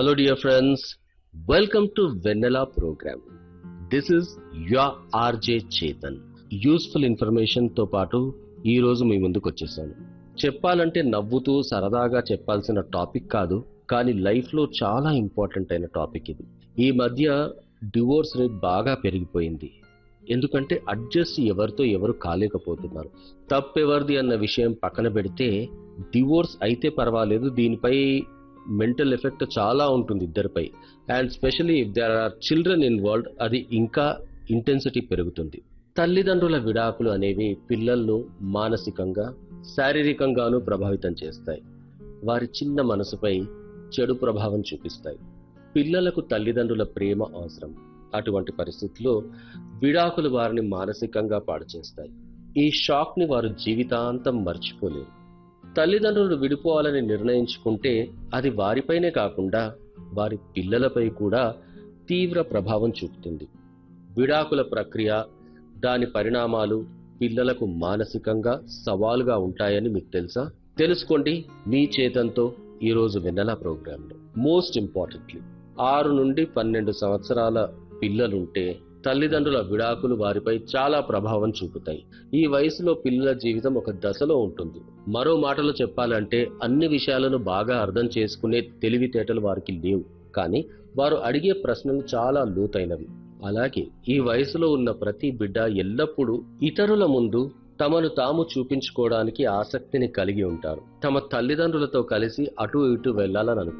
Hello, dear friends. Welcome to Vanilla program. This is your RJ Chetan. Useful information తో పాటు ఈ రోజు మీ ముందుకు వచ్చేసాను. చెప్పాలంటే నవ్వుతూ సరదాగా చెప్పాల్సిన టాపిక్ కాదు, కానీ లైఫ్ లో చాలా ఇంపార్టెంట్ అయిన టాపిక్ ఇది. ఈ మధ్య డివోర్స్ రేట్ బాగా పెరిగిపోయింది. ఎందుకంటే అడ్జస్ట్ ఎవరితో ఎవరు కాలేకపోతున్నారు. తప్పెవరిది అన్న విషయం పక్కన పెడితే డివోర్స్ అయితే పర్వాలేదు, దీనిపై మెంటల్ ఎఫెక్ట్ చాలా ఉంటుంది ఇద్దరిపై. And specially if there are children involved, అది ఇంకా ఇంటెన్సిటీ పెరుగుతుంది. తల్లిదండ్రుల విడాకులు అనేవి పిల్లలను మానసికంగా శారీరకంగానూ ప్రభావితం చేస్తాయి. వారి చిన్న మనసుపై చెడు ప్రభావం చూపిస్తాయి. పిల్లలకు తల్లిదండ్రుల ప్రేమ అవసరం. అటువంటి పరిస్థితుల్లో విడాకులు వారిని మానసికంగా పాడు చేస్తాయి. ఈ షాక్ ని వారు జీవితాంతం మర్చిపోలేరు. తల్లిదండ్రులు విడిపోవాలని నిర్ణయించుకుంటే అది వారిపైనే కాకుండా వారి పిల్లలపై కూడా తీవ్ర ప్రభావం చూపుతుంది. విడాకుల ప్రక్రియ, దాని పరిణామాలు పిల్లలకు మానసికంగా సవాలుగా ఉంటాయని మీకు తెలుసా? తెలుసుకోండి మీ చేతంతో ఈరోజు వెన్నెల ప్రోగ్రాంలో. మోస్ట్ ఇంపార్టెంట్లీ 6 నుండి 12 సంవత్సరాల పిల్లలుంటే తల్లిదండ్రుల విడాకులు వారిపై చాలా ప్రభావం చూపుతాయి. ఈ వయసులో పిల్లల జీవితం ఒక దశలో ఉంటుంది. మరో మాటలో చెప్పాలంటే అన్ని విషయాలను బాగా అర్థం చేసుకునే తెలివితేటలు వారికి లేవు, కానీ వారు అడిగే ప్రశ్నలు చాలా లోతైనవి. అలాగే ఈ వయసులో ఉన్న ప్రతి బిడ్డ ఎల్లప్పుడూ ఇతరుల ముందు తమను తాము చూపించుకోవడానికి ఆసక్తిని కలిగి ఉంటారు. తమ తల్లిదండ్రులతో కలిసి అటు ఇటు వెళ్లాలని